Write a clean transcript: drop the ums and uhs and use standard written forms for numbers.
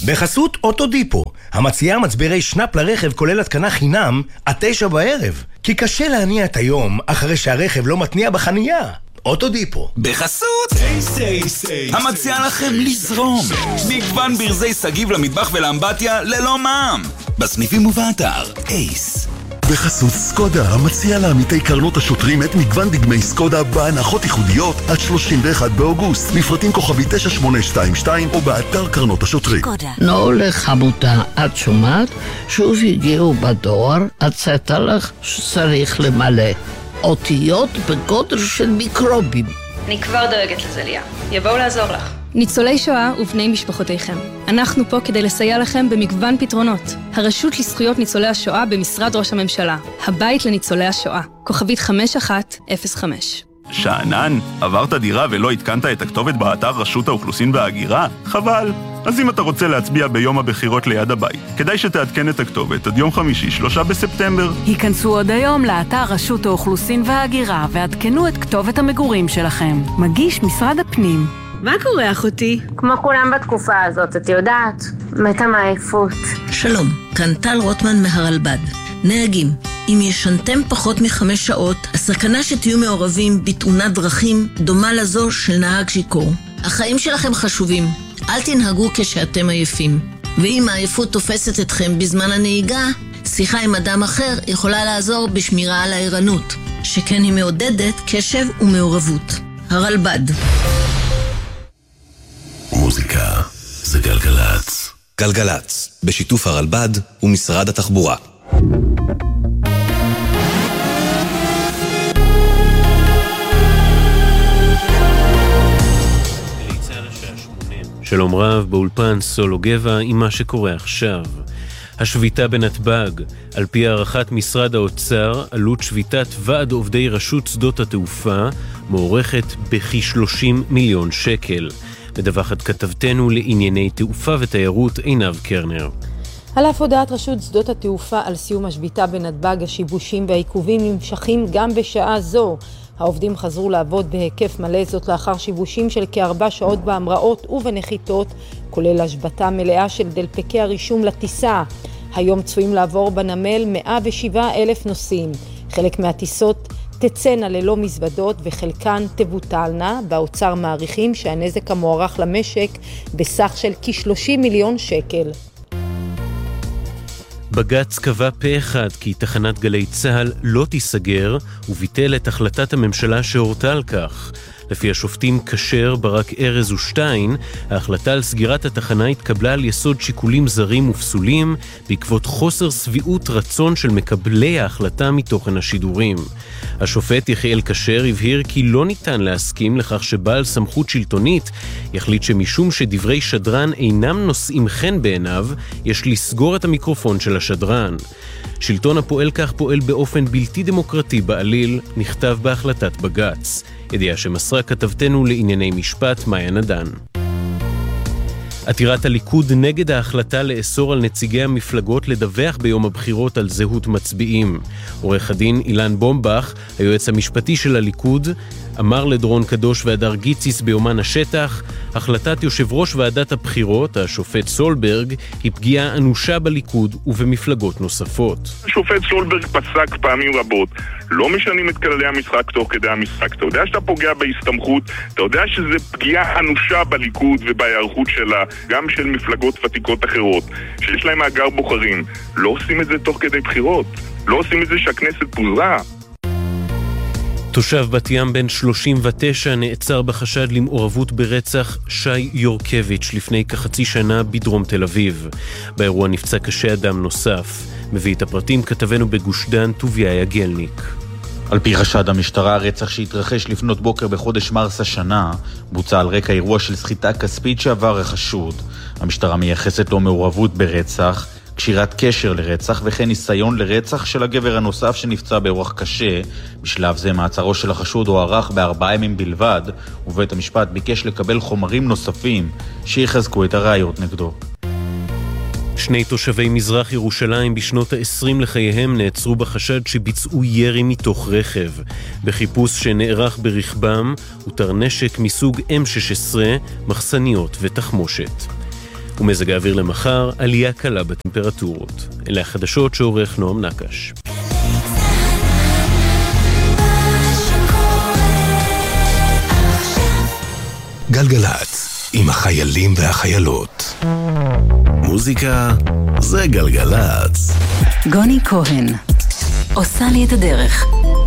בחסות אוטודיפו, המציעה מצברי שנאפ לרכב כולל התקנה חינם עד 9 בערב. כי קשה להניע את היום אחרי שהרכב לא מתניע בחנייה. אוטודיפו. בחסות המציעה לכם לזרום. מגוון ברזי סגיב למטבח ולאמבטיה ללא מע"מ. בסניפים ובאתר אייס. בחסות סקודה, המציע לעמיתי קרנות השוטרים את מגוון דגמי סקודה בהנחות ייחודיות עד 31 באוגוסט. מפרטים כוכבי 9822 או באתר קרנות השוטרים. נו לחמותה, את שומעת? שוב הגיעו בדואר, הצעת לך שצריך למלא אותיות בגודל של מיקרובים. אני כבר דואגת לזה, ליה. יבואו לעזור לך. ניצולי שואה ובני משפחותיכם. אנחנו פה כדי לסייע לכם במגוון פתרונות. הרשות לזכויות ניצולי השואה במשרד ראש הממשלה. הבית לניצולי השואה. כוכבית 5105. שענן, עברת דירה ולא התקנת את הכתובת באתר רשות האוכלוסין וההגירה? חבל. אז אם אתה רוצה להצביע ביום הבחירות ליד הבית, כדאי שתעדכן את הכתובת עד יום חמישי 3 בספטמבר. היכנסו עוד היום לאתר רשות האוכלוסין וההגירה ועדכנו את כתובת המגורים שלכם. מגיש משרד הפנים. מה קורה אחותי? כמו כולם בתקופה הזאת, את יודעת, מתה מעייפות. שלום, כאן טל רוטמן מהרלב"ד. נהגים, אם ישנתם פחות מ5 שעות, הסכנה שתהיו מעורבים בתאונת דרכים דומה לזו של נהג שיכור. החיים שלכם חשובים, אל תנהגו כשאתם עייפים. ואם העייפות תופסת אתכם בזמן הנהיגה, שיחה עם אדם אחר יכולה לעזור בשמירה על הערנות, שכן היא מעודדת קשב ומעורבות. הרלב"ד. מוזיקה זה גלגלץ. גלגלץ, בשיתוף הרלב"ד ומשרד התחבורה. שלום רב, באולפן סולו גבע עם מה שקורה עכשיו. השביתה בנתב"ג, על פי הערכת משרד האוצר, עלות שביתת ועד עובדי רשות שדות התעופה מוערכת בכ-30 מיליון שקל. מדווחת כתבתנו לענייני תעופה ותיירות עינב קרנר. על אף הודעת רשות שדות התעופה על סיום השביתה בנתב"ג, השיבושים והעיכובים נמשכים גם בשעה זו. העובדים חזרו לעבוד בהיקף מלא, זאת לאחר שיבושים של כ4 שעות בהמראות ובנחיתות, כולל השבתה מלאה של דלפקי הרישום לטיסה. היום צפויים לעבור בנמל 107,000 נוסעים. חלק מהטיסות תצאנה ללא מזוודות וחלקן תבוטלנה. באוצר מעריכים שהנזק המוערך למשק בסך של כ-30 מיליון שקל. בג"ץ קבע פה אחד כי תחנת גלי צהל לא תיסגר וביטל את החלטת הממשלה שהורתה על כך. לפי השופטים כשר, ברק ארז ושטיין, ההחלטה על סגירת התחנה התקבלה על יסוד שיקולים זרים ופסולים בעקבות חוסר סביעות רצון של מקבלי ההחלטה מתוכן השידורים. השופט יחיאל כשר הבהיר כי לא ניתן להסכים לכך שבעל סמכות שלטונית יחליט שמשום שדברי שדרן אינם נושאים חן בעיניו, יש לסגור את המיקרופון של השדרן. שלטון הפועל כך פועל באופן בלתי דמוקרטי בעליל, נכתב בהחלטת בג"ץ. ידיעה שמסרה כתבתנו לענייני משפט מאיה נדן. עתירת הליכוד נגד ההחלטה לאסור על נציגי המפלגות לדווח ביום הבחירות על זהות מצביעים. עורך הדין אילן בומבך, היועץ המשפטי של הליכוד, אמר לדרון קדוש והדר גיציס ביומן השטח, החלטת יושב ראש ועדת הבחירות, השופט סולברג, היא פגיעה אנושה בליכוד ובמפלגות נוספות. השופט סולברג פסק פעמים רבות, לא משנים את כללי המשחק תוך כדי המשחק. אתה יודע שאתה פוגע בהסתמכות, אתה יודע שזה פגיעה אנושה בליכוד ובהיערכות שלה, גם של מפלגות ותיקות אחרות, שיש להם מאגר בוחרים. לא עושים את זה תוך כדי בחירות, לא עושים את זה שהכנסת פוזרה. תושב בת ים בן 39 נעצר בחשד למעורבות ברצח שי יורקביץ' לפני כחצי שנה בדרום תל אביב. באירוע נפצע קשה אדם נוסף. מביא את הפרטים כתבנו בגוש דן טוביה יגלניק. על פי חשד המשטרה, הרצח שהתרחש לפנות בוקר בחודש מרס השנה בוצע על רקע אירוע של סחיטה כספית שעבר החשוד. המשטרה מייחסת לו מעורבות ברצח, קשירת קשר לרצח וכן ניסיון לרצח של הגבר הנוסף שנפצע באורח קשה. בשלב זה מעצרו של החשוד הוארך ב4 ימים בלבד, ובית המשפט ביקש לקבל חומרים נוספים שיחזקו את הראיות נגדו. 2 תושבי מזרח ירושלים בשנות ה-20 לחייהם נעצרו בחשד שביצעו ירי מתוך רכב. בחיפוש שנערך ברכבם הותר נשק מסוג M16, מחסניות ותחמושת. ומזג האוויר למחר, עלייה קלה בטמפרטורות. אלה החדשות שעורך נועם נקש. גלגלץ, עם החיילים והחיילות. מוזיקה זה גלגלץ. גוני כהן עושה לי את הדרך.